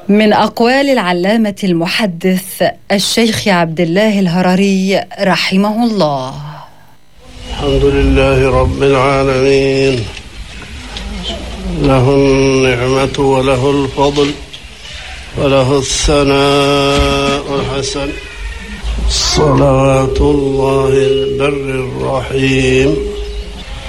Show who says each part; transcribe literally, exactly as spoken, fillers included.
Speaker 1: من أقوال العلامة المحدث الشيخ عبد الله الهرري رحمه الله.
Speaker 2: الحمد لله رب العالمين، له النعمة وله الفضل وله الثناء الحسن، صلوات الله البر الرحيم